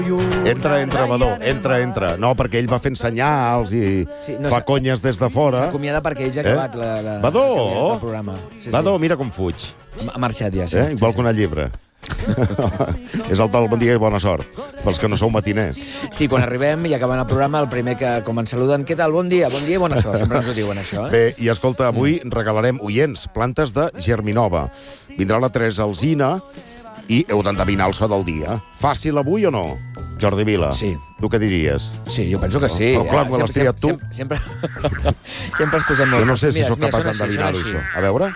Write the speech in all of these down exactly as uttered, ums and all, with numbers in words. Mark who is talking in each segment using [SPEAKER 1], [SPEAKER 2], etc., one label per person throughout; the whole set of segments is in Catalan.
[SPEAKER 1] Entra, entra, Badó, entra, entra. No, perquè ell va fent senyals i sí, no, fa conyes des de fora.
[SPEAKER 2] S'acomiada perquè ell ja ha acabat eh? la, la,
[SPEAKER 1] Badó!
[SPEAKER 2] el programa. Sí,
[SPEAKER 1] Badó,
[SPEAKER 2] sí.
[SPEAKER 1] mira com fuig.
[SPEAKER 2] Ha marxat ja, sí.
[SPEAKER 1] Eh? Igual
[SPEAKER 2] sí,
[SPEAKER 1] que una llibre. És el del bon dia i bona sort, pels que no sou matiners.
[SPEAKER 2] Sí, quan arribem i acabant el programa, el primer que com ens saluden, què tal, bon dia, bon dia i bona sort, sempre ens ho diuen això, eh?
[SPEAKER 1] Bé, i escolta, avui mm. regalarem, oients, plantes de Germinova. Vindrà la Teresa Alsina i heu d'endevinar el so del dia. Fàcil avui o no, Jordi Vila?
[SPEAKER 2] Sí.
[SPEAKER 1] Tu què diries?
[SPEAKER 2] Sí, jo penso que sí.
[SPEAKER 1] Però clar, quan l'has triat tu...
[SPEAKER 2] Sempre, sempre, sempre es posem molt...
[SPEAKER 1] Jo no sé si
[SPEAKER 2] mira,
[SPEAKER 1] sóc capaç d'endevinar-ho, això. A veure...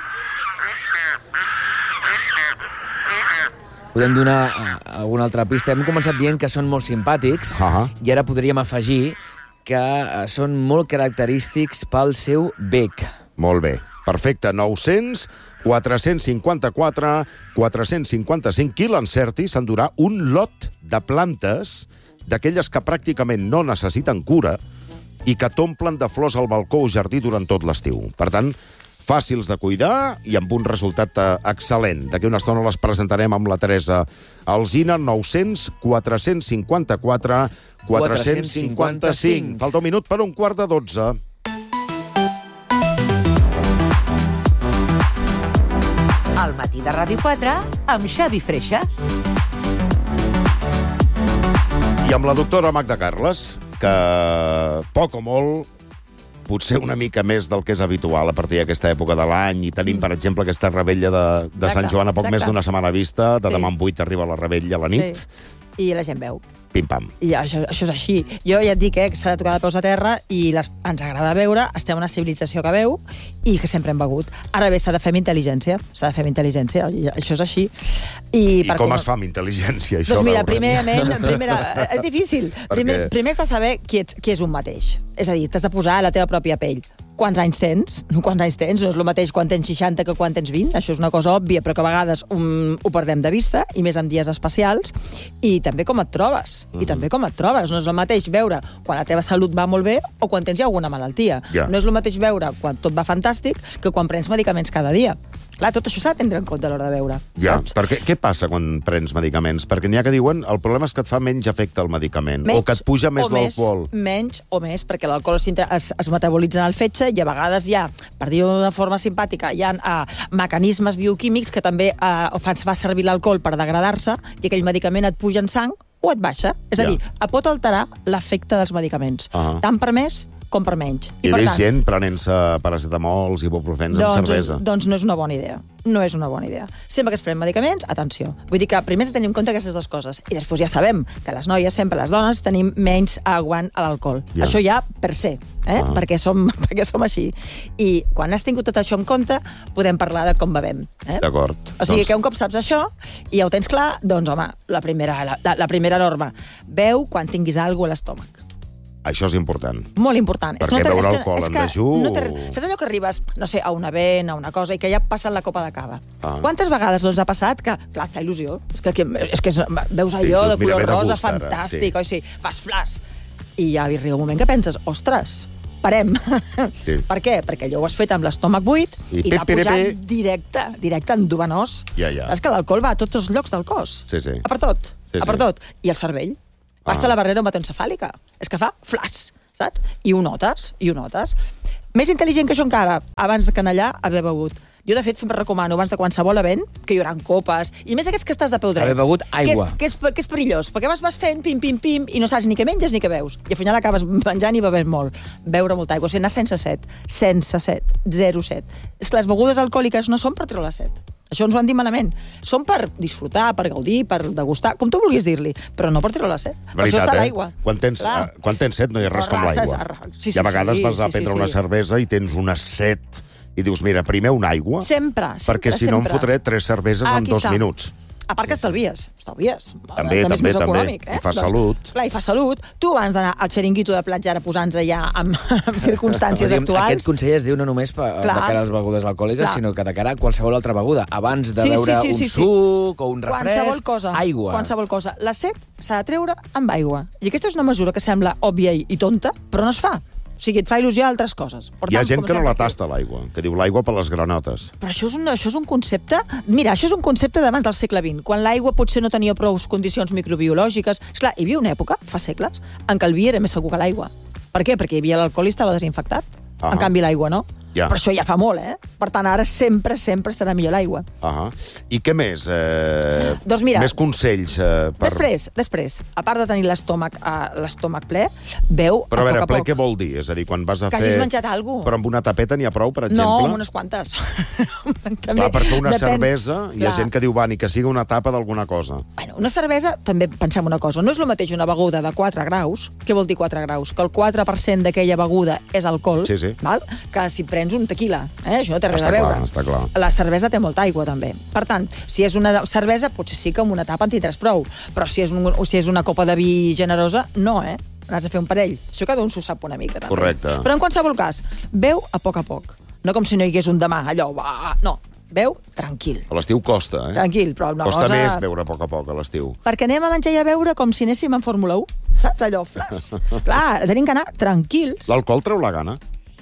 [SPEAKER 2] Podem donar alguna altra pista. Hem començat dient que són molt simpàtics uh -huh. i ara podríem afegir que són molt característics pel seu bec.
[SPEAKER 1] Molt bé. Perfecte. nou-cents, quatre-cents cinquanta-quatre, quatre-cents cinquanta-cinc. Qui l'encerti s'endurà un lot de plantes d'aquelles que pràcticament no necessiten cura i que t'omplen de flors al balcó o jardí durant tot l'estiu. Per tant, fàcils de cuidar i amb un resultat excel·lent. D'aquí una estona les presentarem amb la Teresa Alsina. Nou-cents, quatre-cents cinquanta-quatre, quatre-cents cinquanta-cinc. Falta un minut per un quart de dotze.
[SPEAKER 3] Al matí de Ràdio quatre amb Xavi Freixas.
[SPEAKER 1] I amb la doctora Magda Carles, que poc o molt... potser una mica més del que és habitual a partir d'aquesta època de l'any, i tenim, per exemple, aquesta rebella de, de Sant Joan a poc exacte. més d'una setmana vista, de sí. demà en vuit arriba la rebella a la nit.
[SPEAKER 4] Sí. I la gent veu.
[SPEAKER 1] Pim-pam.
[SPEAKER 4] I això, això és així. Jo ja et dic eh, que s'ha de tocar de peus a terra i les, ens agrada veure, estem una civilització que veu i que sempre hem begut. Ara bé, s'ha de fer amb intel·ligència, s'ha de fer amb intel·ligència, i això és així.
[SPEAKER 1] I, I per com, com es fa amb intel·ligència, això?
[SPEAKER 4] Doncs mira, primerament, primera, és difícil. Primer, primer has de saber qui, ets, qui és un mateix. És a dir, t'has de posar a la teva pròpia pell. Quants anys tens? Quants anys tens? No és el mateix quan tens seixanta que quan tens vint. Això és una cosa òbvia, però que a vegades um, ho perdem de vista, i més en dies especials. I també com et trobes. Mm -hmm. I també com et trobes. No és el mateix veure quan la teva salut va molt bé o quan tens ja alguna malaltia. Yeah. No és el mateix veure quan tot va fantàstic que quan prens medicaments cada dia. Clar, tot això s'ha de tindre en compte a l'hora de veure.
[SPEAKER 1] Ja, perquè què passa quan prens medicaments? Perquè n'hi ha que diuen el problema és que et fa menys efecte el medicament, menys, o que et puja més l'alcohol.
[SPEAKER 4] Menys o més, perquè l'alcohol es, es metabolitza en el fetge i a vegades hi ha, per dir-ho d'una forma simpàtica, hi ha uh, mecanismes bioquímics que també uh, fan, fa servir l'alcohol per degradar-se, i aquell medicament et puja en sang o et baixa. És ja. a dir, pot alterar l'efecte dels medicaments. Uh -huh. Tant per més com per menys.
[SPEAKER 1] I, I veus tant, gent prenent-se paracetamols, ibuprofens
[SPEAKER 4] doncs,
[SPEAKER 1] amb cervesa.
[SPEAKER 4] Doncs no és una bona idea. No és una bona idea. Sempre que es prenen medicaments, atenció. Vull dir que primer has de tenir en compte aquestes dues coses. I després ja sabem que les noies, sempre les dones, tenim menys aguant a l'alcohol. Ja. Això ja per se, eh? Ah. perquè, som, perquè som així. I quan has tingut tot això en compte, podem parlar de com bevem. Eh?
[SPEAKER 1] D'acord.
[SPEAKER 4] O sigui
[SPEAKER 1] doncs...
[SPEAKER 4] que un cop saps això i ja ho tens clar, doncs home, la primera, la, la, la primera norma. Beu quan tinguis alguna cosa a l'estómac.
[SPEAKER 1] Això és important.
[SPEAKER 4] Molt important.
[SPEAKER 1] Perquè és que no beure alcohol en dejú...
[SPEAKER 4] No saps allò que arribes, no sé, a un event, a una cosa, i que ja passen la copa de cava? Ah. Quantes vegades doncs, ha passat que, clar, fa il·lusió. És que, és que veus allò sí, de color rosa, gust, fantàstic, sí. oi sí, fas flash. I ja arriba un moment que penses, ostres, parem. Sí. Per què? Perquè allò ho has fet amb l'estómac buit i, i t'ha pujat directe, directe, endovenós.
[SPEAKER 1] Ja, ja.
[SPEAKER 4] És que l'alcohol va a tots els llocs del cos.
[SPEAKER 1] Sí, sí.
[SPEAKER 4] A per tot.
[SPEAKER 1] Sí,
[SPEAKER 4] a per
[SPEAKER 1] sí.
[SPEAKER 4] tot. I el cervell. Passa ah. la barrera hematoencefàlica. És que fa flash, saps? I ho notes, i ho notes. Més intel·ligent que això encara, abans de canallar, haver begut. Jo, de fet, sempre recomano, abans de qualsevol event, que hi haurà copes, i més aquests que estàs de peu dret.
[SPEAKER 2] Haver begut aigua.
[SPEAKER 4] Que és, que és, que és perillós, perquè vas, vas fent pim, pim, pim, i no saps ni què menges ni què veus. I al final acabes menjant i bebent molt. Beure molta aigua, o sigui, anar sense set. Sense set. Zero set. És que les begudes alcohòliques no són per treure la set. Això ens ho han dit malament. Són per disfrutar, per gaudir, per degustar, com tu vulguis dir-li, però no per treure la set.
[SPEAKER 1] Veritat,
[SPEAKER 4] per això està
[SPEAKER 1] eh?
[SPEAKER 4] l'aigua.
[SPEAKER 1] Quan tens, uh, quan tens set no hi ha res com l'aigua.
[SPEAKER 4] Sí, sí,
[SPEAKER 1] I a vegades
[SPEAKER 4] sí,
[SPEAKER 1] vas a
[SPEAKER 4] sí,
[SPEAKER 1] prendre
[SPEAKER 4] sí,
[SPEAKER 1] una
[SPEAKER 4] sí.
[SPEAKER 1] cervesa i tens una set i dius, mira, primer una aigua,
[SPEAKER 4] sempre, sempre,
[SPEAKER 1] perquè si no
[SPEAKER 4] sempre.
[SPEAKER 1] em fotré tres cerveses
[SPEAKER 4] ah,
[SPEAKER 1] en dos
[SPEAKER 4] està.
[SPEAKER 1] minuts.
[SPEAKER 4] A part que estalvies, estalvies.
[SPEAKER 1] També, també, també. Econòmic, eh? I fa doncs, salut.
[SPEAKER 4] Clar, i fa salut. Tu abans d'anar al xeringuito de platja ara posant-se ja amb, amb circumstàncies
[SPEAKER 2] diguem,
[SPEAKER 4] actuals...
[SPEAKER 2] Aquest consell es diu no només pa, de cara a les begudes alcohòliques, clar. sinó que de cara a qualsevol altra beguda. Abans de
[SPEAKER 4] sí,
[SPEAKER 2] beure
[SPEAKER 4] sí, sí, sí,
[SPEAKER 2] un
[SPEAKER 4] sí.
[SPEAKER 2] suc o un refresc,
[SPEAKER 4] qualsevol cosa,
[SPEAKER 2] aigua.
[SPEAKER 4] Qualsevol cosa. La set s'ha de treure amb aigua. I aquesta és una mesura que sembla òbvia i tonta, però no es fa. O sigui, et fa il·lusió a altres coses. Per
[SPEAKER 1] Hi ha
[SPEAKER 4] tant,
[SPEAKER 1] gent
[SPEAKER 4] com
[SPEAKER 1] que no
[SPEAKER 4] sempre
[SPEAKER 1] la tasta, l'aigua, que diu l'aigua per les granotes.
[SPEAKER 4] Però això és, un, això és un concepte... Mira, això és un concepte d'abans del segle vint, quan l'aigua potser no tenia prou condicions microbiològiques. Esclar, hi havia una època, fa segles, en què el vi era més segur que l'aigua. Per què? Perquè hi havia l'alcohol i estava desinfectat. Uh -huh. En canvi, l'aigua no.
[SPEAKER 1] Ja.
[SPEAKER 4] Però això ja fa molt, eh? Per tant, ara sempre, sempre estarà millor l'aigua.
[SPEAKER 1] Uh -huh. I què més? Eh,
[SPEAKER 4] doncs mira,
[SPEAKER 1] més consells eh, per...
[SPEAKER 4] Després, després, a part de tenir l'estómac uh, l'estómac ple, beu
[SPEAKER 1] Però a,
[SPEAKER 4] a
[SPEAKER 1] veure,
[SPEAKER 4] poc a
[SPEAKER 1] ple
[SPEAKER 4] poc.
[SPEAKER 1] què vol dir? És a dir, quan vas a
[SPEAKER 4] que
[SPEAKER 1] fer...
[SPEAKER 4] hagis menjat alguna cosa.
[SPEAKER 1] Però amb una tapeta n'hi ha prou, per exemple?
[SPEAKER 4] No, amb unes quantes.
[SPEAKER 1] També, clar, per fer una
[SPEAKER 4] depèn...
[SPEAKER 1] cervesa, hi ha
[SPEAKER 4] clar.
[SPEAKER 1] gent que diu, va, ni que sigui una tapa d'alguna cosa.
[SPEAKER 4] Bueno, una cervesa, també pensem una cosa, no és el mateix una beguda de quatre graus, què vol dir quatre graus? Que el quatre per cent d'aquella beguda és alcohol,
[SPEAKER 1] sí, sí.
[SPEAKER 4] Val? Que si prens un tequila, eh? Això no té res
[SPEAKER 1] està
[SPEAKER 4] a veure.
[SPEAKER 1] Clar, està clar.
[SPEAKER 4] La cervesa té molta aigua, també. Per tant, si és una cervesa, potser sí que amb una tapa en tindràs prou, però si és, un, si és una copa de vi generosa, no, eh? N'has de fer un parell. Això cada un s'ho sap una mica, també.
[SPEAKER 1] Correcte.
[SPEAKER 4] Però en qualsevol cas, beu a poc a poc. No com si no hi hagués un demà, allò, va, no. Beu tranquil.
[SPEAKER 1] A l'estiu costa, eh?
[SPEAKER 4] Tranquil, però una
[SPEAKER 1] costa
[SPEAKER 4] cosa...
[SPEAKER 1] més beure a poc a poc a l'estiu.
[SPEAKER 4] Perquè anem a menjar i a beure com si anéssim en Fórmula u, saps? Allò, flas. Clar, tenim que anar tranquils.
[SPEAKER 1] L'alcohol treu la gana?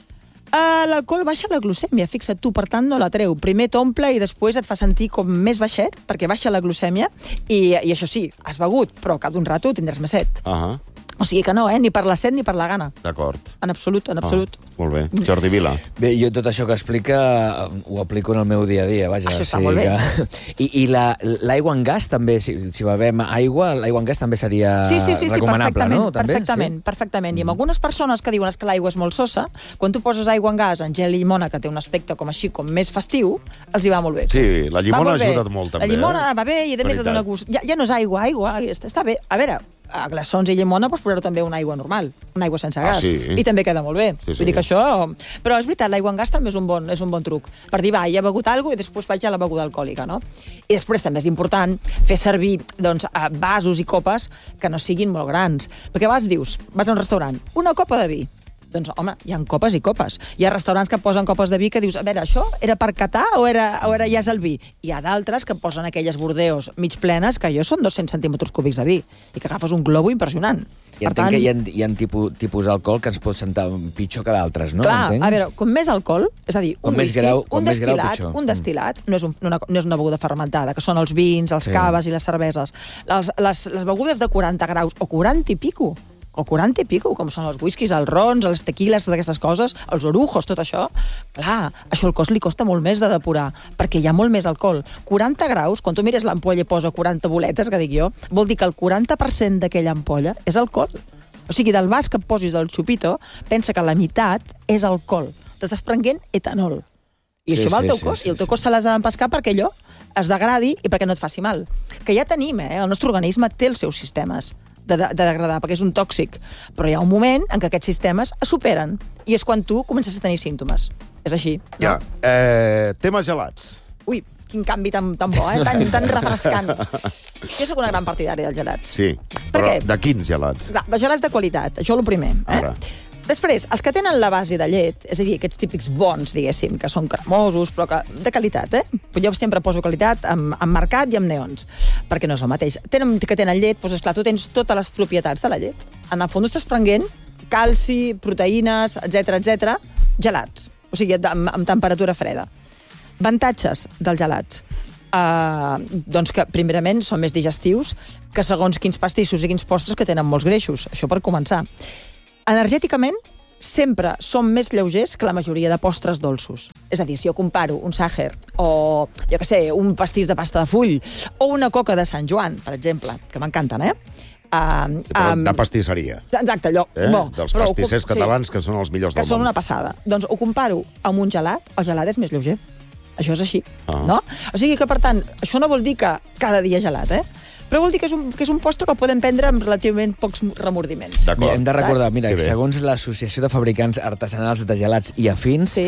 [SPEAKER 4] Uh, L'alcohol baixa la glucèmia, fixa't tu, per tant no la treu. Primer t'omple i després et fa sentir com més baixet, perquè baixa la glucèmia, i, i això sí, has begut, però cap d'un rato tindràs més set.
[SPEAKER 1] Uh -huh.
[SPEAKER 4] O sigui que no, eh? Ni per la set ni per la gana.
[SPEAKER 1] D'acord.
[SPEAKER 4] En absolut, en absolut.
[SPEAKER 1] Ah, molt bé. Jordi Vila.
[SPEAKER 2] Bé, jo tot això que explica ho aplico en el meu dia a dia, vaja.
[SPEAKER 4] Això està
[SPEAKER 2] o sigui
[SPEAKER 4] molt bé.
[SPEAKER 2] Que... I, i l'aigua en gas també, si, si bevem aigua, l'aigua en gas també seria
[SPEAKER 4] sí, sí, sí,
[SPEAKER 2] recomanable,
[SPEAKER 4] sí, perfectament,
[SPEAKER 2] no? També?
[SPEAKER 4] Perfectament,
[SPEAKER 2] sí?
[SPEAKER 4] perfectament. I amb algunes persones que diuen que l'aigua és molt sosa, quan tu poses aigua en gas, en gel i llimona, que té un aspecte com així, com més festiu, els hi va molt bé.
[SPEAKER 1] Sí, la llimona
[SPEAKER 4] molt
[SPEAKER 1] ha ajudat molt, també.
[SPEAKER 4] La llimona
[SPEAKER 1] eh?
[SPEAKER 4] va bé i, a més, et dona gust. Ja, ja no és aigua, aigua, està, està bé. A veure, a glaçons i llimona pots posar també una aigua normal, una aigua sense gas,
[SPEAKER 1] ah, sí?
[SPEAKER 4] i també queda molt bé.
[SPEAKER 1] Sí, sí.
[SPEAKER 4] Vull dir que això... Però és veritat, l'aigua en gas també és un bon, és un bon truc. Per dir, va, ja he begut alguna cosa i després vaig a la beguda alcohòlica, no? I després també és important fer servir doncs, vasos i copes que no siguin molt grans. Perquè a vegades dius, vas a un restaurant, una copa de vi. Doncs, home, hi ha copes i copes. Hi ha restaurants que posen copes de vi que dius, a veure, això era per catar o era, o era ja és el vi? Hi ha d'altres que posen aquelles bordeos mig plenes que jo són dos-cents centímetres cúbics de vi i que agafes un globo impressionant.
[SPEAKER 2] I entenc tant... que hi ha, hi ha tipus, tipus d'alcohol que ens pot sentar pitjor que d'altres, no?
[SPEAKER 4] Clar,
[SPEAKER 2] entenc?
[SPEAKER 4] A veure, com més alcohol, és a dir,
[SPEAKER 2] com
[SPEAKER 4] un
[SPEAKER 2] més
[SPEAKER 4] whisky,
[SPEAKER 2] grau, com
[SPEAKER 4] un
[SPEAKER 2] més grau,
[SPEAKER 4] destil·lat,
[SPEAKER 2] pitjor.
[SPEAKER 4] un destil·lat no, és un, una, no és una beguda fermentada, que són els vins, els
[SPEAKER 2] Sí.
[SPEAKER 4] caves i les cerveses. Les, les, les begudes de quaranta graus, o quaranta i pico, o quaranta i pico, com són els whiskies, els rons, els tequiles, totes aquestes coses, els orujos, tot això, clar, això al cos li costa molt més de depurar, perquè hi ha molt més alcohol. quaranta graus, quan tu mires l'ampolla i posa quaranta boletes, que dic jo, vol dir que el quaranta per cent d'aquella ampolla és alcohol. O sigui, del vas que et posis del xupito, pensa que la meitat és alcohol. T'estàs prenent etanol. I
[SPEAKER 2] Sí,
[SPEAKER 4] això va al
[SPEAKER 2] sí,
[SPEAKER 4] teu
[SPEAKER 2] sí,
[SPEAKER 4] cos,
[SPEAKER 2] sí,
[SPEAKER 4] i el teu
[SPEAKER 2] sí.
[SPEAKER 4] cos se l'has d'empescar perquè allò es degradi i perquè no et faci mal. Que ja tenim, eh? El nostre organisme té els seus sistemes de, de, de degradar, perquè és un tòxic. Però hi ha un moment en què aquests sistemes es superen, i és quan tu comences a tenir símptomes. És així. No?
[SPEAKER 1] Ja. Eh, temes gelats.
[SPEAKER 4] Ui, quin canvi tan, tan bo, eh? Tan, tan refrescant. Jo sóc una gran partidària dels gelats.
[SPEAKER 1] Sí.
[SPEAKER 4] Per
[SPEAKER 1] Però
[SPEAKER 4] què?
[SPEAKER 1] de quins gelats?
[SPEAKER 4] Clar, de gelats de qualitat, això el primer. Eh?
[SPEAKER 1] Ara.
[SPEAKER 4] Després, els que tenen la base de llet, és a dir, aquests típics bons, diguéssim, que són cremosos, però que de qualitat, eh? Jo sempre poso qualitat amb, amb mercat i amb neons, perquè no és el mateix. Tenen, que tenen llet, doncs, esclar, tu tens totes les propietats de la llet. En el fons estàs prenent calci, proteïnes, etcètera, etcètera, gelats, o sigui, amb, amb temperatura freda. Avantatges dels gelats. Uh, doncs que, primerament, són més digestius que segons quins pastissos i quins postres que tenen molts greixos. Això per començar. Energèticament, sempre són més lleugers que la majoria de postres dolços. És a dir, si jo comparo un sàcher o, jo què sé, un pastís de pasta de full o una coca de Sant Joan, per exemple, que m'encanten, eh? Uh,
[SPEAKER 1] um, de pastisseria.
[SPEAKER 4] Exacte, allò.
[SPEAKER 1] Eh?
[SPEAKER 4] Bo,
[SPEAKER 1] Dels
[SPEAKER 4] però
[SPEAKER 1] pastissers
[SPEAKER 4] ho,
[SPEAKER 1] catalans,
[SPEAKER 4] sí,
[SPEAKER 1] que són els millors
[SPEAKER 4] que
[SPEAKER 1] del
[SPEAKER 4] són
[SPEAKER 1] món.
[SPEAKER 4] una passada. Doncs ho comparo amb un gelat, el gelat és més lleuger. Això és així,
[SPEAKER 1] Ah.
[SPEAKER 4] no? O sigui que, per tant, això no vol dir que cada dia gelat, eh? Però vol dir que és un, que és un postre que podem prendre amb relativament pocs remordiments.
[SPEAKER 1] D'acord.
[SPEAKER 2] Hem de recordar, mira,
[SPEAKER 1] Que bé.
[SPEAKER 2] segons l'Associació de Fabricants Artesanals de Gelats i Afins,
[SPEAKER 4] Sí.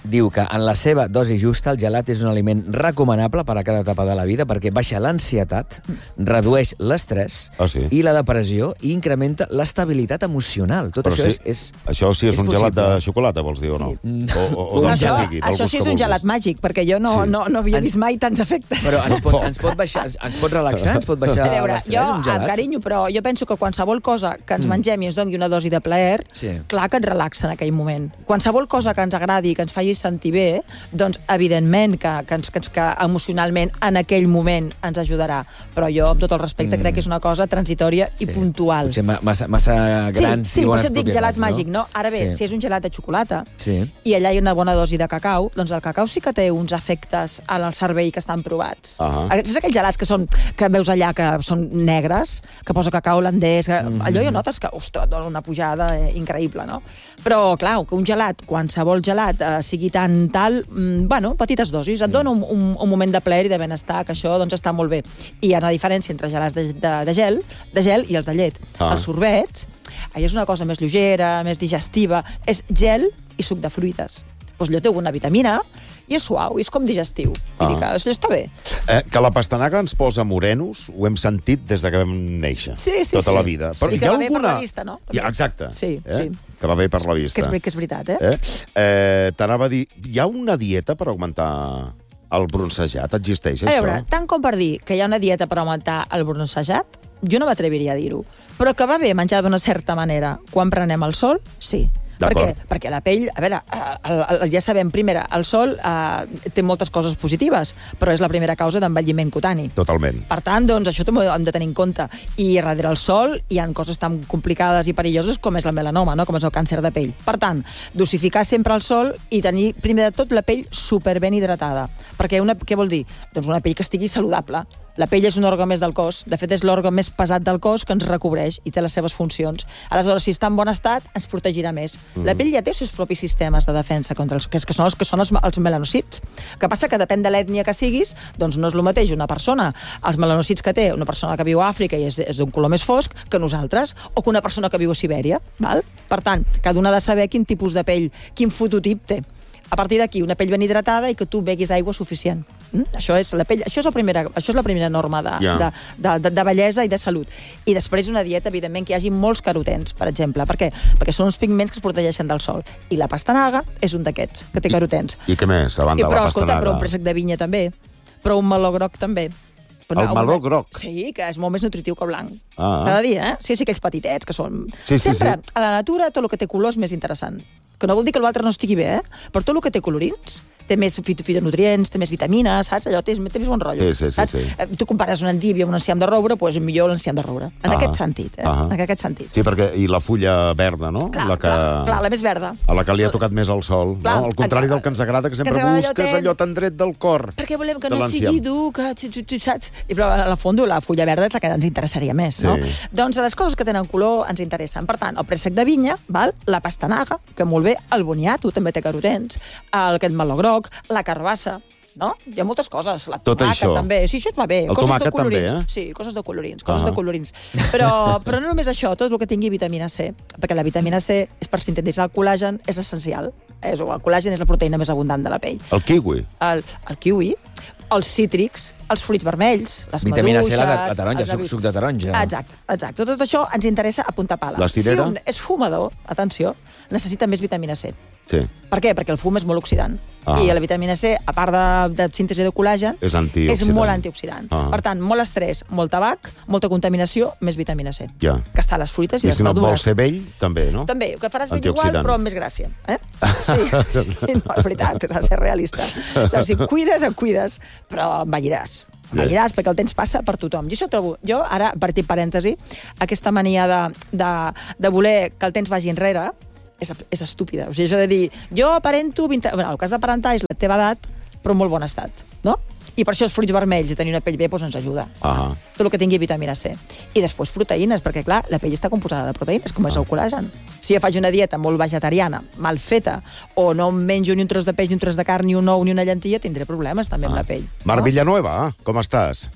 [SPEAKER 2] diu que en la seva dosi justa el gelat és un aliment recomanable per a cada etapa de la vida perquè baixa l'ansietat, redueix l'estrès
[SPEAKER 1] ah, sí?
[SPEAKER 2] i la depressió i incrementa l'estabilitat emocional. Tot
[SPEAKER 1] Però
[SPEAKER 2] això
[SPEAKER 1] sí,
[SPEAKER 2] és, és
[SPEAKER 1] Això sí és,
[SPEAKER 2] és
[SPEAKER 1] un
[SPEAKER 2] possible.
[SPEAKER 1] gelat de xocolata, vols dir, o no?
[SPEAKER 2] Mm.
[SPEAKER 1] O, o, o doncs
[SPEAKER 4] això,
[SPEAKER 1] que sigui, del
[SPEAKER 4] això
[SPEAKER 1] gust
[SPEAKER 4] sí
[SPEAKER 1] que
[SPEAKER 4] és un
[SPEAKER 1] vulguis.
[SPEAKER 4] gelat màgic, perquè jo no,
[SPEAKER 1] Sí.
[SPEAKER 4] no, no havia
[SPEAKER 2] Ens-
[SPEAKER 4] vist mai tants efectes.
[SPEAKER 2] Però ens pot, ens pot, baixar, ens pot relaxar, ens pot baixar
[SPEAKER 4] A veure,
[SPEAKER 2] l'estrès,
[SPEAKER 4] jo,
[SPEAKER 2] un
[SPEAKER 4] amb
[SPEAKER 2] gelat?
[SPEAKER 4] carinyo, però jo penso que qualsevol cosa que ens
[SPEAKER 2] Mm.
[SPEAKER 4] mengem i ens doni una dosi de plaer,
[SPEAKER 2] Sí.
[SPEAKER 4] clar que ens relaxa en aquell moment. Qualsevol cosa que ens agradi i que ens faci sentir bé, doncs, evidentment, que, que, ens, que, ens, que emocionalment en aquell moment ens ajudarà. Però jo, amb tot el respecte,
[SPEAKER 2] Mm.
[SPEAKER 4] crec que és una cosa transitòria i
[SPEAKER 2] Sí.
[SPEAKER 4] puntual.
[SPEAKER 2] Potser ma- massa, massa grans
[SPEAKER 4] sí, sí,
[SPEAKER 2] i
[SPEAKER 4] per
[SPEAKER 2] bones
[SPEAKER 4] això et dic gelat
[SPEAKER 2] propietats,
[SPEAKER 4] màgic, no? Ara bé,
[SPEAKER 2] Sí.
[SPEAKER 4] si és un gelat de xocolata
[SPEAKER 2] Sí.
[SPEAKER 4] i allà hi ha una bona dosi de cacau, doncs el cacau sí que té uns efectes en el cervell que estan provats.
[SPEAKER 1] Ah.
[SPEAKER 4] És aquells gelats que són que veus allà que són negres, que posa cacau holandès, que,
[SPEAKER 2] Mhm.
[SPEAKER 4] allò ja notes que, ostres, et dona una pujada eh, increïble, no? Però, clar, que un gelat, qualsevol gelat, eh, sigui tan tal, mm, bueno, petites dosis, et dona un, un, un moment de plaer i de benestar, que això doncs està molt bé. I hi ha una diferència entre gelats de, de, de gel de gel i els de llet.
[SPEAKER 1] Ah.
[SPEAKER 4] Els sorbets, allò és una cosa més lleugera, més digestiva, és gel i suc de fruites. Doncs allò té alguna vitamina i és suau, i és com digestiu.
[SPEAKER 1] Ah.
[SPEAKER 4] Vull dir que això està bé.
[SPEAKER 1] Eh, que la pastanaga ens posa morenos, ho hem sentit des de que vam néixer.
[SPEAKER 4] Sí, sí,
[SPEAKER 1] tota
[SPEAKER 4] sí.
[SPEAKER 1] la vida.
[SPEAKER 4] Sí, que
[SPEAKER 1] hi ha
[SPEAKER 4] va bé per la vista, no?
[SPEAKER 1] Ja, exacte.
[SPEAKER 4] Sí,
[SPEAKER 1] eh?
[SPEAKER 4] sí.
[SPEAKER 1] Que va bé per la vista.
[SPEAKER 4] Que és, ver- que és veritat, eh?
[SPEAKER 1] Eh? Eh, T'anava a dir, hi ha una dieta per augmentar el bronzejat? Existeix,
[SPEAKER 4] A
[SPEAKER 1] això?
[SPEAKER 4] veure, tant com per dir que hi ha una dieta per augmentar el bronzejat, jo no m'atreviria a dir-ho. Però que va bé menjar d'una certa manera quan prenem el sol, sí. Per
[SPEAKER 1] D'acord.
[SPEAKER 4] què? Perquè la pell, a veure, el, el, ja sabem, primera, el sol eh, té moltes coses positives, però és la primera causa d'envelliment cutani.
[SPEAKER 1] Totalment.
[SPEAKER 4] Per tant, doncs, això també ho hem de tenir en compte. I darrere el sol hi ha coses tan complicades i perilloses com és el melanoma, no? Com és el càncer de pell. Per tant, dosificar sempre el sol i tenir, primer de tot, la pell superben hidratada. Perquè una, què vol dir? Doncs una pell que estigui saludable. La pell és un òrgan més del cos. De fet, és l'òrgan més pesat del cos que ens recobreix i té les seves funcions. Aleshores, si està en bon estat, ens protegirà més. Mm. La pell ja té els seus propis sistemes de defensa contra els que, que són els que són els, els melanòcits. El que passa que depèn de l'ètnia que siguis, doncs no és el mateix una persona, els melanòcits que té una persona que viu a Àfrica i és, és d'un color més fosc que nosaltres, o que una persona que viu a Sibèria. Val? Per tant, cada una ha de saber quin tipus de pell, quin fototip té. A partir d'aquí, una pell ben hidratada i que tu beguis aigua suficient. Mm? Això és la pell, això és la primera, això és la primera norma de,
[SPEAKER 1] Ja.
[SPEAKER 4] de, de, de, de bellesa i de salut. I després una dieta, evidentment, que hi hagi molts carotens, per exemple. Per què? Perquè són uns pigments que es protegeixen del sol. I la pastanaga és un d'aquests, que té carotens.
[SPEAKER 1] I què més, a banda
[SPEAKER 4] I,
[SPEAKER 1] de
[SPEAKER 4] però,
[SPEAKER 1] la
[SPEAKER 4] escolta,
[SPEAKER 1] pastanaga?
[SPEAKER 4] però un préssec de vinya també. Però un meló groc també. Però
[SPEAKER 1] El meló groc?
[SPEAKER 4] Sí, que és molt més nutritiu que el blanc.
[SPEAKER 1] Ah.
[SPEAKER 4] S'ha de dir, eh? Sí, sí, aquells petitets que són...
[SPEAKER 1] Sí, sí,
[SPEAKER 4] Sempre,
[SPEAKER 1] sí.
[SPEAKER 4] a la natura, tot el que té color és més interessant. Que no vol dir que l'altre no estigui bé, eh? Però tot el que té colorins, té més fito- fitonutrients, té més vitamines, saps? Allò té, té més bon rotllo.
[SPEAKER 1] Sí, sí, sí,
[SPEAKER 4] saps?
[SPEAKER 1] sí.
[SPEAKER 4] Eh, Tu compares un endívia amb un enciam de roure, doncs millor l'enciam de roure. En
[SPEAKER 1] Ah.
[SPEAKER 4] aquest sentit, eh?
[SPEAKER 1] Ah.
[SPEAKER 4] En aquest sentit.
[SPEAKER 1] Sí, perquè... I la fulla verda, no?
[SPEAKER 4] Clar,
[SPEAKER 1] la que...
[SPEAKER 4] clar, clar, la més verda.
[SPEAKER 1] A la que li ha tocat més el sol,
[SPEAKER 4] Clar,
[SPEAKER 1] no? Al contrari
[SPEAKER 4] clar.
[SPEAKER 1] del que ens agrada, que sempre
[SPEAKER 4] ens agrada allò
[SPEAKER 1] busques
[SPEAKER 4] ten-
[SPEAKER 1] allò tan dret del cor.
[SPEAKER 4] Perquè volem que
[SPEAKER 1] de
[SPEAKER 4] no
[SPEAKER 1] l'enciam.
[SPEAKER 4] sigui dur, que tu, tu, tu saps? I però, a la fondo, la fulla verda és la que ens interessaria més, no?
[SPEAKER 1] Sí.
[SPEAKER 4] Doncs les coses que tenen color ens interessen. Per tant, el préssec de vinya, val? La pastanaga, que molt bé, el boniato també té carotens, el aquest meló groc, la carbassa, no? Hi ha moltes coses. La
[SPEAKER 1] Tot
[SPEAKER 4] tomàquet
[SPEAKER 1] això.
[SPEAKER 4] també. Sí, això et va bé.
[SPEAKER 1] El
[SPEAKER 4] coses
[SPEAKER 1] tomàquet
[SPEAKER 4] de colorins.
[SPEAKER 1] també, eh?
[SPEAKER 4] Sí, coses de colorins, coses
[SPEAKER 1] Ah.
[SPEAKER 4] de colorins. Però, però no només això, tot el que tingui vitamina C, perquè la vitamina C és per sintetitzar el col·làgen, és essencial. És, el col·làgen és la proteïna més abundant de la pell.
[SPEAKER 1] El kiwi.
[SPEAKER 4] El, el kiwi, els cítrics, els fruits vermells, les
[SPEAKER 2] Vitamina C,
[SPEAKER 4] maduixes...
[SPEAKER 2] la, de, la taronja,
[SPEAKER 4] els
[SPEAKER 2] suc,
[SPEAKER 4] avi-
[SPEAKER 2] suc de taronja.
[SPEAKER 4] Exacte, exacte. Tot això ens interessa a punta pala.
[SPEAKER 1] La cirera?
[SPEAKER 4] Si un és fumador, atenció, necessita més vitamina C.
[SPEAKER 1] Sí.
[SPEAKER 4] Per què? Perquè el fum és molt oxidant.
[SPEAKER 1] Ah.
[SPEAKER 4] I la vitamina C, a part de, de síntesi de col·làgen,
[SPEAKER 1] És antioxidant.
[SPEAKER 4] és molt antioxidant.
[SPEAKER 1] Ah.
[SPEAKER 4] Per tant, molt estrès, molt tabac, molta contaminació, més vitamina C.
[SPEAKER 1] Ja.
[SPEAKER 4] Que està a les fruites i,
[SPEAKER 1] I
[SPEAKER 4] les
[SPEAKER 1] si no et
[SPEAKER 4] verdures.
[SPEAKER 1] vols ser vell, també, no?
[SPEAKER 4] També, que faràs ben igual,
[SPEAKER 1] Antioxidant.
[SPEAKER 4] però amb més gràcia. Eh? Sí, sí, no, és veritat, has de ser realista. O sigui, si et cuides, et cuides, però envelliràs. Envelliràs, perquè el temps passa per tothom. Jo això trobo, jo ara, partit parèntesi, aquesta mania de, de, de voler que el temps vagi enrere, és, és estúpida. O sigui, això de dir, jo aparento vint... Bueno, el cas d'aparentar és la teva edat, però en molt bon estat, no? I per això els fruits vermells i tenir una pell bé doncs ens ajuda.
[SPEAKER 1] Ah.
[SPEAKER 4] Tot el que tingui vitamina C. I després proteïnes, perquè, clar, la pell està composada de proteïnes, com és el col·làgen. Si jo faig una dieta molt vegetariana, mal feta, o no em menjo ni un tros de peix, ni un tros de carn, ni un ou, ni una llantilla, tindré problemes també amb
[SPEAKER 1] Ah.
[SPEAKER 4] la pell.
[SPEAKER 1] Marc
[SPEAKER 4] no?
[SPEAKER 1] Villanueva, com estàs?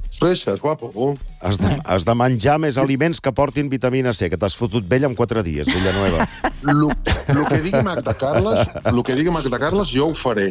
[SPEAKER 5] Freixes, guapo. Uh.
[SPEAKER 1] Has de, has de menjar més aliments que portin vitamina C, que t'has fotut vell en quatre dies, Villanueva.
[SPEAKER 5] Lo, lo que digui Magda Carles, lo que digui Magda Carles, jo ho faré.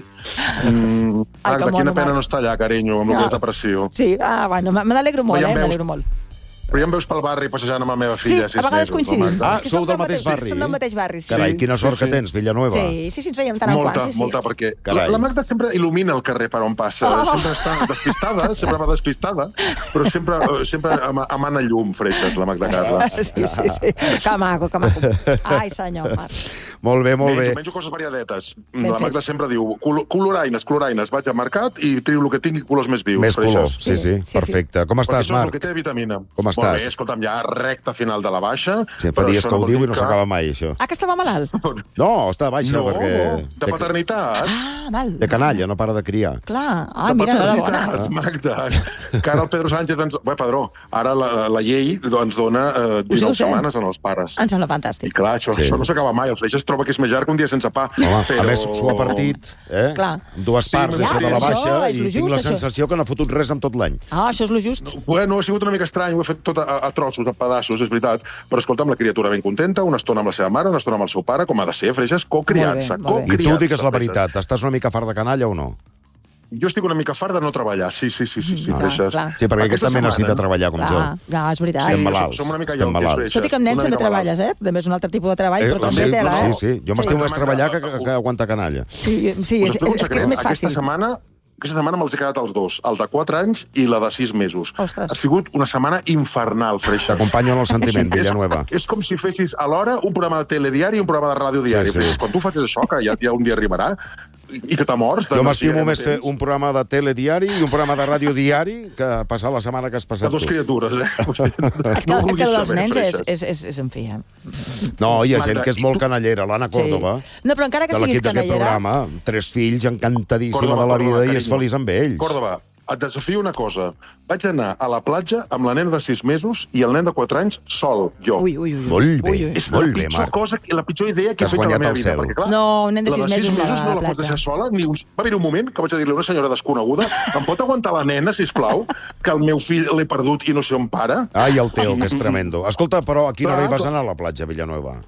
[SPEAKER 5] Mm,
[SPEAKER 4] Ai,
[SPEAKER 5] Magda,
[SPEAKER 4] que
[SPEAKER 5] quina
[SPEAKER 4] mono,
[SPEAKER 5] pena
[SPEAKER 4] Magda.
[SPEAKER 5] no està allà, carinyo, amb no. la depressió.
[SPEAKER 4] Sí, ah, bueno, me n'alegro molt,
[SPEAKER 5] Però ja
[SPEAKER 4] eh,
[SPEAKER 5] em veus-
[SPEAKER 4] m'alegro molt.
[SPEAKER 5] Però ja em veus pel barri passejant amb la meva
[SPEAKER 4] Sí,
[SPEAKER 5] filla
[SPEAKER 4] a
[SPEAKER 5] sis
[SPEAKER 4] vegades
[SPEAKER 5] mesos.
[SPEAKER 4] coincidim.
[SPEAKER 5] la Magda.
[SPEAKER 1] Ah,
[SPEAKER 4] És que
[SPEAKER 1] sou
[SPEAKER 4] som
[SPEAKER 1] del
[SPEAKER 4] del
[SPEAKER 1] mateix barri?
[SPEAKER 4] Som del mateix barri, sí.
[SPEAKER 1] Carai, quina sort
[SPEAKER 5] Sí,
[SPEAKER 1] que
[SPEAKER 5] sí.
[SPEAKER 1] tens, Villanueva.
[SPEAKER 4] Sí, sí, sí, ens veiem tant en
[SPEAKER 5] Molta,
[SPEAKER 4] quant, sí, sí.
[SPEAKER 5] molta, perquè
[SPEAKER 1] Carai.
[SPEAKER 5] la, la Magda sempre il·lumina el carrer per on passa.
[SPEAKER 4] Oh.
[SPEAKER 5] Sempre està despistada, sempre va despistada, però sempre, sempre em- emana llum, Freixes, la Magda Carles.
[SPEAKER 4] Sí, sí, sí. Que maco, que maco. Ai, senyor, Marc.
[SPEAKER 1] Molt bé, molt bé.
[SPEAKER 5] Menjo, menjo coses variadetes.
[SPEAKER 4] Ben
[SPEAKER 5] La Magda
[SPEAKER 4] fet.
[SPEAKER 5] sempre diu col coloraines, coloraines, vaig al mercat i trio el que tingui colors més vius,
[SPEAKER 1] Més color,
[SPEAKER 5] Freixes.
[SPEAKER 1] sí, sí,
[SPEAKER 4] Sí, sí.
[SPEAKER 1] perfecte. Com
[SPEAKER 5] Perquè
[SPEAKER 1] estàs,
[SPEAKER 5] això és el
[SPEAKER 1] Marc?
[SPEAKER 5] que té vitamina.
[SPEAKER 1] Com
[SPEAKER 5] Molt
[SPEAKER 1] estàs?
[SPEAKER 5] bé, escolta'm, ja recta final de la baixa.
[SPEAKER 1] Sí, fa
[SPEAKER 5] però
[SPEAKER 1] dies
[SPEAKER 5] això
[SPEAKER 1] que ho
[SPEAKER 5] vol
[SPEAKER 1] diu
[SPEAKER 5] dir
[SPEAKER 1] i no
[SPEAKER 5] que-
[SPEAKER 1] s'acaba mai, això.
[SPEAKER 4] Ah, que estava malalt?
[SPEAKER 1] No, està baixa,
[SPEAKER 5] No,
[SPEAKER 1] perquè...
[SPEAKER 5] de paternitat.
[SPEAKER 4] Ah, val.
[SPEAKER 1] De canalla, no para de criar.
[SPEAKER 4] Clar. Ah,
[SPEAKER 5] de
[SPEAKER 4] mira, enhorabona.
[SPEAKER 5] paternitat, Magda. Que ara el Pedro Sánchez ens... Bé, padró, ara la, la llei doncs, dona eh, dinou
[SPEAKER 4] ho sé.
[SPEAKER 5] setmanes en els pares.
[SPEAKER 4] Em sembla
[SPEAKER 5] I
[SPEAKER 4] fantàstic.
[SPEAKER 5] clar, això,
[SPEAKER 1] Sí.
[SPEAKER 5] això no s'acaba mai. El Freixes troba que és més llarg que un dia sense pa.
[SPEAKER 1] Home,
[SPEAKER 5] però...
[SPEAKER 1] a més, s'ho ha partit, eh?
[SPEAKER 4] Clar.
[SPEAKER 1] En dues
[SPEAKER 5] Sí,
[SPEAKER 1] parts,
[SPEAKER 5] ja,
[SPEAKER 1] això de
[SPEAKER 5] però
[SPEAKER 1] la
[SPEAKER 5] això
[SPEAKER 1] baixa,
[SPEAKER 4] és
[SPEAKER 1] i
[SPEAKER 4] lo
[SPEAKER 1] tinc
[SPEAKER 4] just,
[SPEAKER 1] la
[SPEAKER 4] això.
[SPEAKER 1] sensació que no ha fotut res en tot l'any.
[SPEAKER 4] Ah, això és lo just.
[SPEAKER 5] Bueno, ha sigut una mica estrany, ho he fet tot a, a trossos, a pedaços, és veritat, però escolta'm, la criatura ben contenta, una estona amb la seva mare, una estona amb el seu pare, com ha de ser, Freixes, co-criança,
[SPEAKER 4] Molt bé, molt bé.
[SPEAKER 1] I tu
[SPEAKER 5] co-criança.
[SPEAKER 1] digues la
[SPEAKER 5] Freixes.
[SPEAKER 1] veritat, estàs una mica fart de canalla o no?
[SPEAKER 5] Jo estic una mica fart de no treballar, sí, sí, sí, sí, sí,
[SPEAKER 4] Clar,
[SPEAKER 5] Freixes.
[SPEAKER 4] clar.
[SPEAKER 1] Sí, perquè aquest
[SPEAKER 5] Aquesta
[SPEAKER 1] també necessita
[SPEAKER 5] setmana-
[SPEAKER 1] treballar com jo.
[SPEAKER 4] Clar, clar, és veritat.
[SPEAKER 1] Estem
[SPEAKER 5] Sí,
[SPEAKER 1] malalts,
[SPEAKER 5] som una mica
[SPEAKER 1] estem
[SPEAKER 5] llonquis,
[SPEAKER 1] malalts.
[SPEAKER 5] Freixes.
[SPEAKER 4] Tot i que amb nens
[SPEAKER 5] Una
[SPEAKER 4] també
[SPEAKER 5] mica malalts.
[SPEAKER 4] treballes, eh? També és un altre tipus de treball,
[SPEAKER 1] Eh,
[SPEAKER 4] però també
[SPEAKER 1] sí,
[SPEAKER 4] tela,
[SPEAKER 1] sí,
[SPEAKER 4] eh?
[SPEAKER 1] sí, jo m'estimo més
[SPEAKER 5] Sí.
[SPEAKER 1] treballar que, que, que aguantar canalla.
[SPEAKER 4] Sí, sí,
[SPEAKER 5] Us
[SPEAKER 4] és,
[SPEAKER 5] explico un
[SPEAKER 4] és, és que és
[SPEAKER 5] secret.
[SPEAKER 4] més fàcil.
[SPEAKER 5] Aquesta setmana, aquesta setmana me'ls he quedat els dos, el de quatre anys i la de sis mesos.
[SPEAKER 4] Ostres.
[SPEAKER 5] Ha sigut una setmana infernal, Freixes.
[SPEAKER 1] T'acompanyo en el sentiment, Villanueva.
[SPEAKER 5] És, és com si fessis alhora un programa de telediari i un programa de ràdio diari.
[SPEAKER 1] Sí, sí.
[SPEAKER 5] Quan tu facis això, que ja, ja un dia arribarà, i que te mors... de
[SPEAKER 1] Jo
[SPEAKER 5] no
[SPEAKER 1] m'estimo
[SPEAKER 5] ser
[SPEAKER 1] més fer
[SPEAKER 5] temps,
[SPEAKER 1] un programa de telediari i un programa de ràdio diari que passar la setmana que has
[SPEAKER 5] de
[SPEAKER 1] passat
[SPEAKER 5] dos
[SPEAKER 1] tu.
[SPEAKER 5] criatures, eh?
[SPEAKER 4] És que
[SPEAKER 5] No
[SPEAKER 4] el
[SPEAKER 5] vulguis
[SPEAKER 4] que dels
[SPEAKER 5] saber,
[SPEAKER 4] nens és,
[SPEAKER 5] Freixes.
[SPEAKER 4] és, és, és, en fi... eh?
[SPEAKER 1] No, hi ha
[SPEAKER 5] Magda,
[SPEAKER 1] gent que és
[SPEAKER 5] i
[SPEAKER 1] molt
[SPEAKER 5] tu-
[SPEAKER 1] canallera. L'Anna Córdoba,
[SPEAKER 4] No, però encara que
[SPEAKER 1] de
[SPEAKER 4] siguis
[SPEAKER 1] l'equip d'aquest
[SPEAKER 4] canallera...
[SPEAKER 1] programa, tres fills, encantadíssima
[SPEAKER 5] Córdoba,
[SPEAKER 1] de la
[SPEAKER 5] Córdoba,
[SPEAKER 1] vida i és
[SPEAKER 5] carinyo.
[SPEAKER 1] feliç amb ells.
[SPEAKER 5] Córdoba, et desafio una cosa. Vaig anar a la platja amb la nena de sis mesos i el nen de quatre anys sol, jo.
[SPEAKER 4] Ui, ui, ui.
[SPEAKER 1] Molt bé,
[SPEAKER 4] Ui, ui.
[SPEAKER 5] És la
[SPEAKER 1] molt bé,
[SPEAKER 5] pitjor
[SPEAKER 1] Marc.
[SPEAKER 5] cosa, la pitjor idea que he
[SPEAKER 1] T'has
[SPEAKER 5] fet a la
[SPEAKER 1] guanyat
[SPEAKER 5] meva
[SPEAKER 1] el
[SPEAKER 5] vida.
[SPEAKER 1] cel.
[SPEAKER 5] Perquè, clar,
[SPEAKER 4] No, un nen de
[SPEAKER 5] la
[SPEAKER 4] sis
[SPEAKER 5] de sis
[SPEAKER 4] mesos no
[SPEAKER 5] mesos
[SPEAKER 4] va
[SPEAKER 5] no
[SPEAKER 4] a
[SPEAKER 5] la
[SPEAKER 4] la
[SPEAKER 5] pots
[SPEAKER 4] platja.
[SPEAKER 5] deixar sola. Ni uns... Va haver un moment que vaig dir-li a una senyora desconeguda em pot aguantar la nena, sisplau, que el meu fill l'he perdut i no sé on para?
[SPEAKER 1] Ai, el teu, que és tremendo. Escolta, però a quina hora hi
[SPEAKER 5] Clar,
[SPEAKER 1] vas
[SPEAKER 5] clar.
[SPEAKER 1] anar a la platja, Villanueva?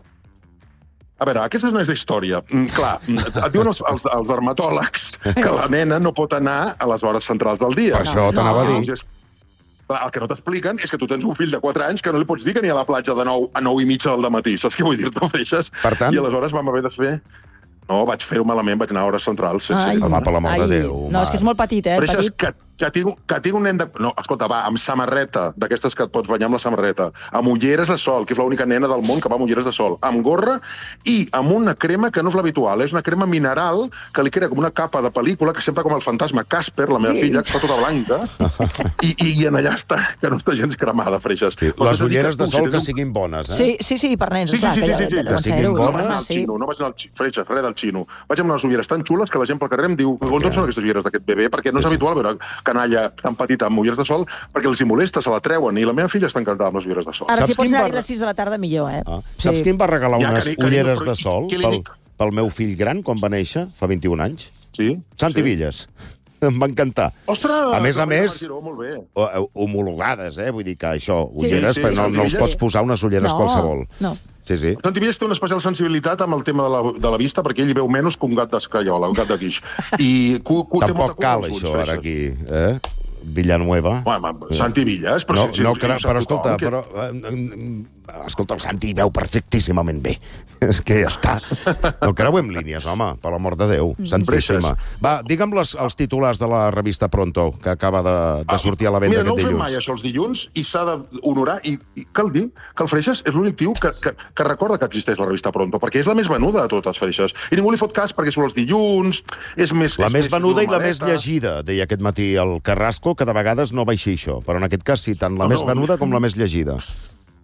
[SPEAKER 5] A veure, aquesta no és d'història. Mm, clar, mm, et diuen els, els, els dermatòlegs que la nena no pot anar a les hores centrals del dia.
[SPEAKER 1] Per això t'anava a dir.
[SPEAKER 5] Llavors, clar, el que no t'expliquen és que tu tens un fill de quatre anys que no li pots dir que anirà a la platja de nou a nou i mitja del matí. Saps què vull dir-te, Freixes?
[SPEAKER 1] Per tant?
[SPEAKER 5] I aleshores vam haver de fer... No, vaig fer-ho malament, vaig anar a hores centrals. Sí,
[SPEAKER 4] Ai,
[SPEAKER 5] sí.
[SPEAKER 1] Home, per l'amor de
[SPEAKER 4] ai.
[SPEAKER 1] Déu,
[SPEAKER 4] No, és que és molt petit, eh?
[SPEAKER 5] Freixes,
[SPEAKER 4] Petit.
[SPEAKER 5] que, que, tinc, que tinc un nen de... No, escolta, va, amb samarreta, d'aquestes que et pots banyar amb la samarreta, amb ulleres de sol, que és l'única nena del món que va amb ulleres de sol, amb gorra i amb una crema que no és l'habitual, és una crema mineral que li crea com una capa de pel·lícula que sempre com el fantasma Casper, la meva
[SPEAKER 4] Sí.
[SPEAKER 5] filla, que està tota blanca, i, i, i en allà està, que no està gens cremada, Freixes.
[SPEAKER 1] Sí,
[SPEAKER 5] Però
[SPEAKER 1] les
[SPEAKER 5] t'he de dir
[SPEAKER 1] ulleres
[SPEAKER 5] que
[SPEAKER 1] de sol que
[SPEAKER 5] considero-
[SPEAKER 1] siguin bones, eh?
[SPEAKER 4] Sí, sí, sí, per nens,
[SPEAKER 5] Sí, sí,
[SPEAKER 4] esclar,
[SPEAKER 5] sí,
[SPEAKER 4] que
[SPEAKER 5] sí,
[SPEAKER 4] ja
[SPEAKER 5] sí, sí.
[SPEAKER 4] deuen
[SPEAKER 1] Que
[SPEAKER 4] ser
[SPEAKER 1] siguin
[SPEAKER 4] herois,
[SPEAKER 1] bones.
[SPEAKER 5] No vaig anar
[SPEAKER 4] home,
[SPEAKER 5] al
[SPEAKER 4] sí.
[SPEAKER 5] xino, no vaig anar al xino, Freixes, res del xino. Vaig amb unes ulleres tan xules que la gent pel carrer em diu on són aquestes ulleres d'aquest bebè, perquè no és habitual veure canalla tan petita amb ulleres de sol, perquè els hi molesta, se la treuen, i la meva filla està encantada amb les ulleres de sol.
[SPEAKER 4] Ara,
[SPEAKER 1] Saps
[SPEAKER 4] si pots
[SPEAKER 1] quin
[SPEAKER 4] anar-hi
[SPEAKER 1] va-
[SPEAKER 4] a les sis de la tarda, millor, eh?
[SPEAKER 1] Ah. Saps qui em va regalar
[SPEAKER 5] Ja,
[SPEAKER 1] unes
[SPEAKER 5] cari- carinyo,
[SPEAKER 1] ulleres
[SPEAKER 5] però
[SPEAKER 1] de sol
[SPEAKER 5] qui li
[SPEAKER 1] pel,
[SPEAKER 5] dic?
[SPEAKER 1] pel meu fill gran quan va néixer, fa vint-i-un anys?
[SPEAKER 5] Sí?
[SPEAKER 1] Santi
[SPEAKER 5] sí.
[SPEAKER 1] Villas. Em va encantar.
[SPEAKER 5] Ostres!
[SPEAKER 1] A més a
[SPEAKER 5] Maria
[SPEAKER 1] més,
[SPEAKER 5] Martiró, molt bé.
[SPEAKER 1] o- o- homologades, eh? Vull dir que això,
[SPEAKER 4] Sí,
[SPEAKER 1] ulleres,
[SPEAKER 5] sí,
[SPEAKER 1] però
[SPEAKER 5] sí,
[SPEAKER 1] no,
[SPEAKER 5] sí,
[SPEAKER 1] no els
[SPEAKER 5] sí.
[SPEAKER 1] pots posar unes ulleres
[SPEAKER 4] No,
[SPEAKER 1] qualsevol.
[SPEAKER 4] no.
[SPEAKER 1] Sí, sí.
[SPEAKER 5] Santi Villas té una especial sensibilitat amb el tema de la, de la vista, perquè ell hi veu menys que un gat d'escaiola, un gat de guix. I cu, cu, té molta
[SPEAKER 1] Tampoc
[SPEAKER 5] cura
[SPEAKER 1] cal,
[SPEAKER 5] als ulls,
[SPEAKER 1] això, ara
[SPEAKER 5] Freixes.
[SPEAKER 1] aquí, eh? Villanueva.
[SPEAKER 5] Bueno, Santi Villas, però...
[SPEAKER 1] No,
[SPEAKER 5] si, si,
[SPEAKER 1] no,
[SPEAKER 5] si
[SPEAKER 1] però,
[SPEAKER 5] ho sap
[SPEAKER 1] però escolta,
[SPEAKER 5] tothom, que-
[SPEAKER 1] però... eh, eh, Escolta, el Santi hi veu perfectíssimament bé. És que ja està. No creuem línies, home, per l'amor de Déu. Santíssima. Va, digue'm les, els titulars de la revista Pronto, que acaba de, de sortir a la venda
[SPEAKER 5] Mira, no ho
[SPEAKER 1] aquest
[SPEAKER 5] fem
[SPEAKER 1] dilluns.
[SPEAKER 5] mai, això, els dilluns, i s'ha d'honorar, i, i cal dir que el Freixes és l'únic tio que, que, que recorda que existeix la revista Pronto, perquè és la més venuda de totes, Freixes. I ningú li fot cas perquè surt els dilluns, és més...
[SPEAKER 1] La
[SPEAKER 5] és
[SPEAKER 1] més venuda i la més
[SPEAKER 5] normaleta.
[SPEAKER 1] llegida, deia aquest matí el Carrasco, que de vegades no va així això, però en aquest cas sí, tant la
[SPEAKER 5] No,
[SPEAKER 1] més
[SPEAKER 5] no.
[SPEAKER 1] venuda com la més llegida.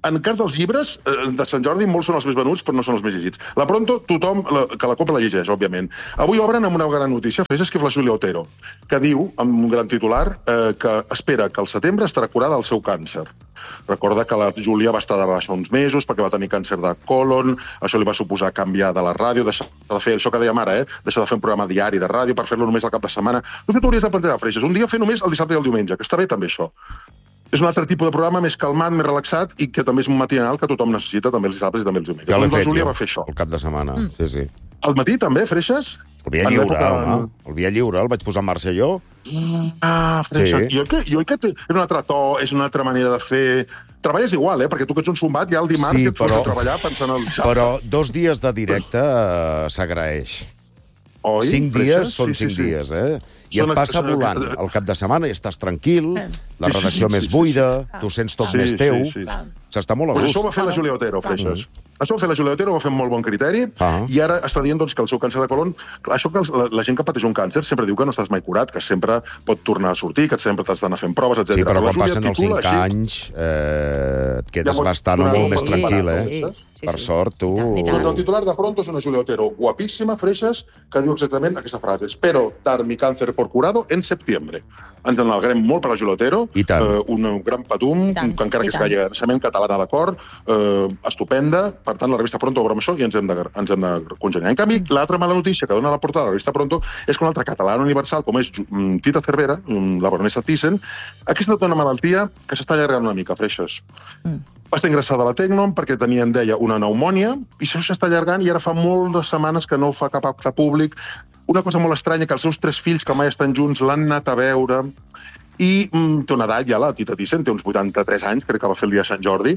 [SPEAKER 5] en cas dels llibres de Sant Jordi, molts són els més venuts, però no són els més llegits. La Pronto, tothom que la compra la llegeix, òbviament. Avui obren amb una gran notícia, Freixas, que és la Júlia Otero, que diu, amb un gran titular, que espera que al setembre estarà curada del seu càncer. Recorda que la Júlia va estar de baixa uns mesos perquè va tenir càncer de còlon, això li va suposar canviar de la ràdio, deixar de fer això que dèiem ara, eh? deixar de fer un programa diari de ràdio per fer-lo només al cap de setmana. No sé, t'hauries de plantejar, Freixas, un dia fer només el dissabte i el diumenge, que està bé també això. És un altre tipus de programa més calmat, més relaxat i que també és un matinal que tothom necessita, també els dissabtes i també els diumenges.
[SPEAKER 1] Ja l'he fet,
[SPEAKER 5] Júlia
[SPEAKER 1] jo,
[SPEAKER 5] va fer això.
[SPEAKER 1] el cap de setmana, mm. sí, sí.
[SPEAKER 5] Al matí també, Freixas?
[SPEAKER 1] El via lliure, home. El via lliure, el vaig posar en marxa jo.
[SPEAKER 5] Ah, Freixas. Jo el que té és un altre to, és una altra manera de fer... Treballes igual, eh? Perquè tu que ets un zumbat, ja el dimarts que et fos a treballar pensant el dissabte.
[SPEAKER 1] Però dos dies de directe s'agraeix.
[SPEAKER 5] Oi?
[SPEAKER 1] Cinc dies són cinc dies, eh? I et passa volant. El cap de setmana estàs tranquil, la redacció més buida, tu sents tot més teu. S'està molt a gust.
[SPEAKER 5] Això ho va fer la Júlia Otero, Freixas. Això ho va fer la Júlia Otero, ho va fer amb molt bon criteri, i ara està dient que el seu càncer de còlon... Això que la gent que pateix un càncer sempre diu que no estàs mai curat, que sempre pot tornar a sortir, que sempre t'has d'anar fent proves, etcètera.
[SPEAKER 1] Sí, però quan passen els cinc anys et quedes bastant o molt més tranquil, eh? Per sort, tu...
[SPEAKER 5] Doncs el titular de Pronto és una Júlia Otero guapíssima, Freixas, que diu exactament aquesta frase: espero dar mi cáncer por curado en septiembre. Ens en alegrem molt per la Júlia Otero, un gran patum, que encara que és gaire naixement, catalana d'acord, estupenda. Per tant, la revista Pronto obre amb això i ens hem de congeniar. En canvi, l'altra mala notícia que dona la portada de la revista Pronto és que una altra catalana universal, com és Tita Cervera, la baronessa Thyssen, aquesta té una malaltia que s'està allargant una mica, Freixas. Va estar ingressada a la Tecnom perquè tenia, en deia, una pneumònia, i això s'està allargant i ara fa moltes setmanes que no fa cap acte públic. Una cosa molt estranya, que els seus tres fills, que mai estan junts, l'han anat a veure, i mm, té una edat ja, la Tita Thyssen, té uns vuitanta-tres anys, crec que va fer el dia de Sant Jordi,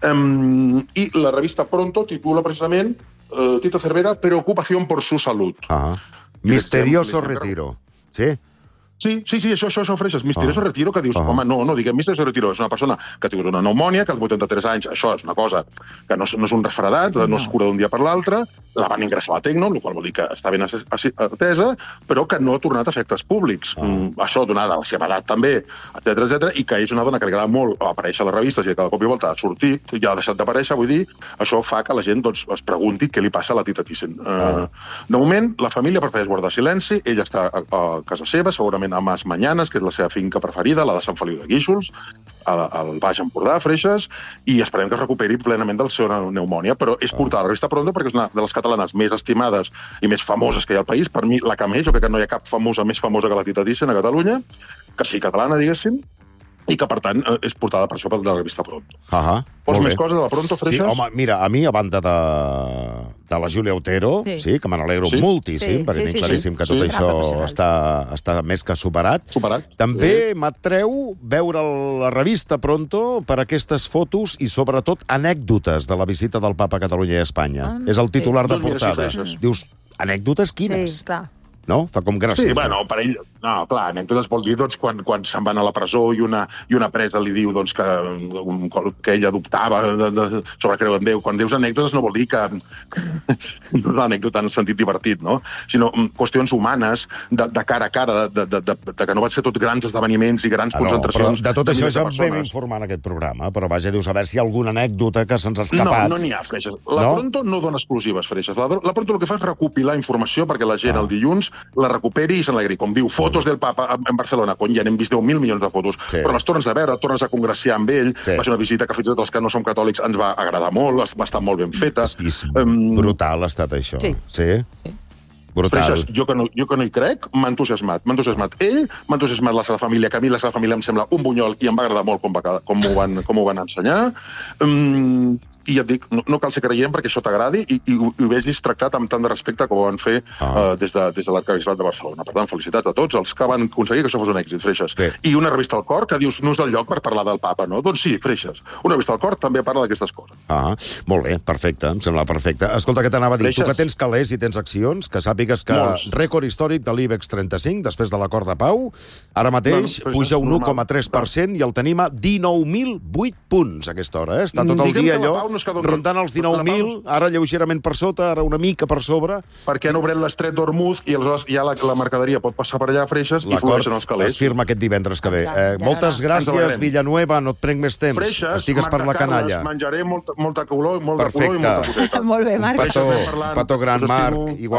[SPEAKER 5] um, i la revista Pronto titula precisament uh, Tita Cervera, preocupación por su salud.
[SPEAKER 1] Ah, misterioso retiro. Sí?
[SPEAKER 5] Sí, sí, sí, això, això, això, Freixas. Misterioso retiro, que dius, home, no, no, diguem misterioso retiro. És una persona que ha tingut una pneumònia, que als vuitanta-tres anys, això és una cosa que no és, no és un refredat, no es cura d'un dia per l'altre, la van ingressar a la Tecnom, el qual vol dir que està ben atesa, però que no ha tornat a efectes públics. Mm, això donada a la seva edat també, etcètera, etcètera, i que és una dona que li agrada molt aparèixer a les revistes i cada cop i volta ha sortit, ja ha deixat d'aparèixer, vull dir, això fa que la gent doncs, es pregunti què li passa a la Tita Thyssen. Uh, de moment, la família prefereix guardar silenci, ella està a, a casa seva, segurament a Mas Manyanes, que és la seva finca preferida, la de Sant Feliu de Guíxols, al Baix Empordà, Freixas, i esperem que es recuperi plenament del seu pneumònia, però és portada a la revista Pronto perquè és una de les catalanes més estimades i més famoses que hi ha al país. Per mi, la que més, jo crec que no hi ha cap famosa més famosa que la Tita Thyssen a Catalunya, que sí catalana, diguéssim, i que, per tant, és portada per això per la revista Pronto.
[SPEAKER 1] Ahà,
[SPEAKER 5] Vols més coses de la Pronto, Freixas?
[SPEAKER 1] Sí, home, mira, a mi, a banda de, de la Júlia Otero, sí, sí que me n'alegro sí. moltíssim, sí, perquè sí, sí, claríssim sí. que tot sí. això està, està més que superat.
[SPEAKER 5] Superat.
[SPEAKER 1] També
[SPEAKER 5] sí.
[SPEAKER 1] m'atreu veure la revista Pronto per aquestes fotos i, sobretot, anècdotes de la visita del Papa a Catalunya i a Espanya. Ah, és el titular sí. de portada. Mira, sí, Dius, anècdotes quines? Sí, clar. No? Fa com gràcia.
[SPEAKER 5] Sí, bueno, per ell... No, clar, anècdotes vol dir doncs, quan, quan se'n van a la presó i una, i una presa li diu doncs, que, un, que ell adoptava de, de, sobre creu en Déu. Quan dius anècdotes no vol dir que... no és una anècdota en sentit divertit, no? Sinó qüestions humanes, de, de cara a cara, de, de, de, de que no van ser tot grans esdeveniments i grans ah, no, concentracions...
[SPEAKER 1] De tot això ja vam informar en aquest programa, però vaja, dius, a veure si hi ha alguna anècdota que se'ns ha escapat.
[SPEAKER 5] No, no n'hi ha, Freixas. La no? Pronto no dona exclusives, Freixas. La, la Pronto el que fa és recopilar informació perquè la gent ah. el dilluns la recuperi i s'alegri. Com diu, fotos del Papa en Barcelona, quan ja n'hem vist deu mil milions de fotos, sí. però les tornes a veure, tornes a congraciar amb ell, sí. va ser una visita que fins i tot els que no som catòlics ens va agradar molt, va estar molt ben feta.
[SPEAKER 1] És um... brutal ha estat això. Sí. Sí? Sí. Brutal.
[SPEAKER 5] Freixas, jo que no, jo que no hi crec, m'ha entusiasmat. M'ha entusiasmat ell, m'ha entusiasmat la seva família, que a mi la seva família em sembla un bunyol i em va agradar molt com, va, com, ho, van, com ho van ensenyar. Um, I ja et dic, no, no cal ser creient perquè això t'agradi i, i, i ho vegis tractat amb tant de respecte com ho van fer ah. uh, des de, des de l'Arquebisbat de Barcelona. Per tant, felicitats a tots els que van aconseguir que això fos un èxit, Freixas. Sí. I una revista al Cor que dius no és el lloc per parlar del Papa, no? Doncs sí, Freixas. Una revista al Cor també parla d'aquestes coses.
[SPEAKER 1] Ah, molt bé, perfecte, em sembla perfecte. Escolta, què t'anava a dir? Freixas. Tu que tens calés i tens accions, que sàpigues que Molts. rècord històric de l'IBEX trenta-cinc, després de l'acord de Pau, ara mateix bueno, puja un u coma tres per cent i el tenim a dinou mil vuit punts a aquesta hora, eh? Està tot el dia allò...
[SPEAKER 5] no és que...
[SPEAKER 1] rondant els dinou mil, ara lleugerament per sota, ara una mica per sobre.
[SPEAKER 5] Perquè han obert l'estret d'Ormuz i aleshores ja la, la mercaderia pot passar per allà a Freixes i flueixen els calés.
[SPEAKER 1] Es firma aquest divendres que ve. Eh, moltes gràcies, Villanueva, no et prenc més temps.
[SPEAKER 5] Freixes,
[SPEAKER 1] estigues per la canalla.
[SPEAKER 5] Menjaré molta, molta color, molta color i molta coseta.
[SPEAKER 4] Molt bé, Marc.
[SPEAKER 1] Un petó, un petó gran, Marc. Igual